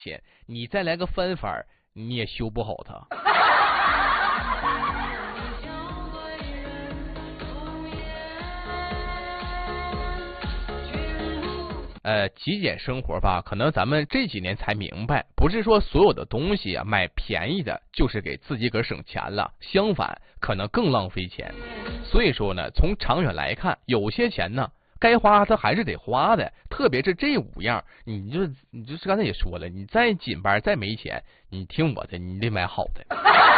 钱，你再来个翻番，你也修不好它。极简生活吧，可能咱们这几年才明白，不是说所有的东西啊买便宜的就是给自己个省钱了，相反可能更浪费钱。所以说呢，从长远来看，有些钱呢该花它还是得花的，特别是这5样，你就是刚才也说了，你再紧巴再没钱，你听我的，你得买好的。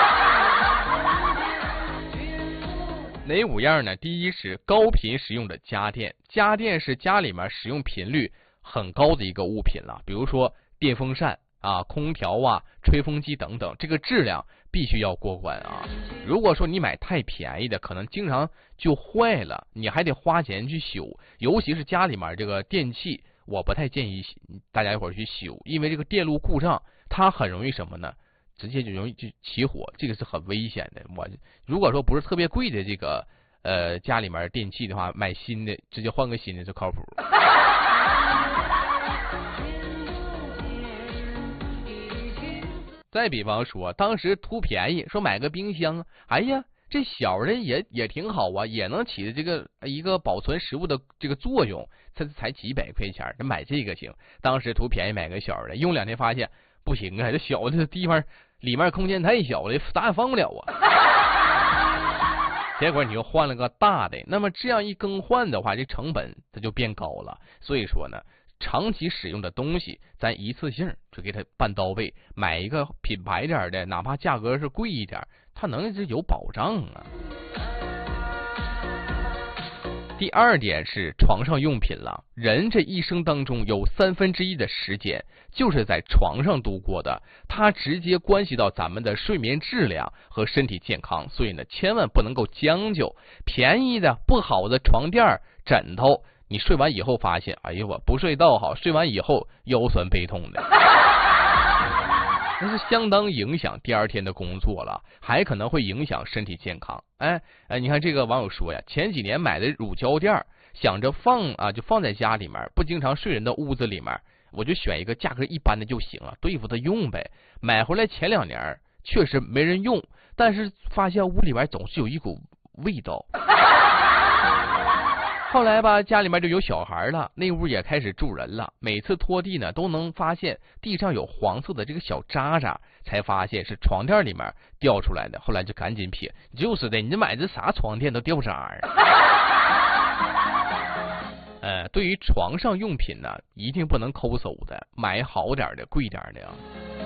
哪5样呢？第一是高频使用的家电，家电是家里面使用频率很高的一个物品了，比如说电风扇啊、空调啊、吹风机等等，这个质量必须要过关啊。如果说你买太便宜的，可能经常就坏了，你还得花钱去修，尤其是家里面这个电器，我不太建议大家一会儿去修，因为这个电路故障，它很容易什么呢？直接就容易就起火，这个是很危险的。我如果说不是特别贵的这个家里面电器的话，买新的直接换个新的就靠谱。再比方说，当时图便宜，说买个冰箱，哎呀，这小的也挺好啊，也能起的这个一个保存食物的这个作用，才几百块钱，买这个行。当时图便宜买个小的，用2天发现不行啊，这小的地方里面空间太小了，咋也放不了啊。结果你又换了个大的，那么这样一更换的话，这成本它就变高了。所以说呢，长期使用的东西，咱一次性就给它办到位，买一个品牌点的，哪怕价格是贵一点，它能是有保障啊。第2点是床上用品了，人这一生当中有1/3的时间就是在床上度过的，它直接关系到咱们的睡眠质量和身体健康，所以呢，千万不能够将就。便宜的不好的床垫枕头，你睡完以后发现，哎呀，我不睡倒好，睡完以后腰酸背痛的。那是相当影响第2天的工作了，还可能会影响身体健康。你看这个网友说呀，前几年买的乳胶垫，想着就放在家里面，不经常睡人的屋子里面，我就选一个价格一般的就行了，对付它用呗。买回来前2年确实没人用，但是发现屋里边总是有一股味道。后来吧，家里面就有小孩了，那屋也开始住人了。每次拖地呢，都能发现地上有黄色的这个小渣渣，才发现是床垫里面掉出来的。后来就赶紧撇，就是的，你这买这啥床垫都掉渣对于床上用品呢，一定不能抠搜的，买好点的、贵点的呀。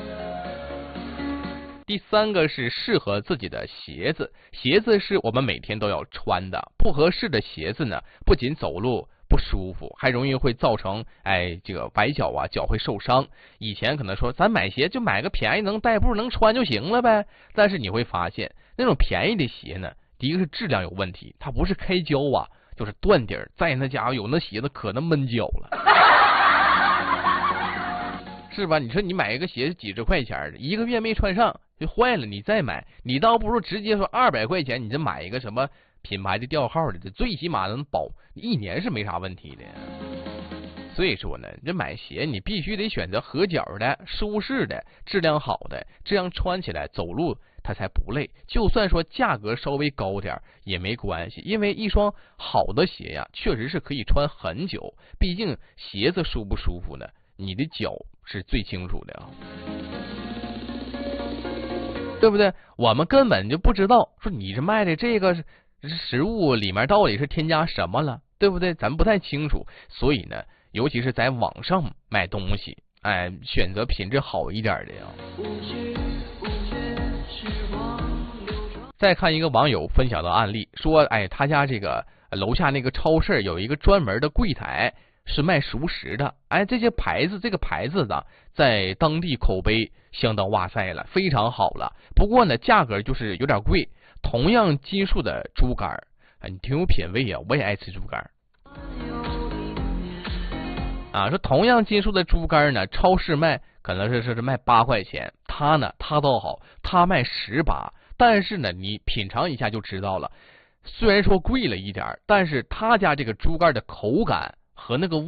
第3个是适合自己的鞋子，鞋子是我们每天都要穿的，不合适的鞋子呢，不仅走路不舒服，还容易会造成这个崴脚啊，脚会受伤。以前可能说咱买鞋就买个便宜能代步能穿就行了呗，但是你会发现那种便宜的鞋呢，第一个是质量有问题，它不是开胶啊，就是断底儿，在那家伙有那鞋子可能闷脚了。是吧？你说你买一个鞋几十块钱的，1个月没穿上就坏了，你再买，你倒不如直接说200块钱，你这买一个什么品牌的调号的，这最起码能保1年是没啥问题的。所以说呢，这买鞋你必须得选择合脚的、舒适的、质量好的，这样穿起来走路它才不累。就算说价格稍微高点也没关系，因为一双好的鞋呀，确实是可以穿很久。毕竟鞋子舒不舒服呢，你的脚是最清楚的啊，对不对？我们根本就不知道说你这卖的这个食物里面到底是添加什么了，对不对？咱不太清楚，所以呢，尤其是在网上买东西，选择品质好一点的呀。再看一个网友分享的案例，说他家这个楼下那个超市有一个专门的柜台是卖熟食的，这个牌子的在当地口碑相当哇塞了，非常好了。不过呢，价格就是有点贵。同样斤数的猪肝你挺有品位啊，我也爱吃猪肝说同样斤数的猪肝呢，超市卖可能是卖8块钱，他倒好，他卖18，但是呢，你品尝一下就知道了。虽然说贵了一点，但是他家这个猪肝的口感和那个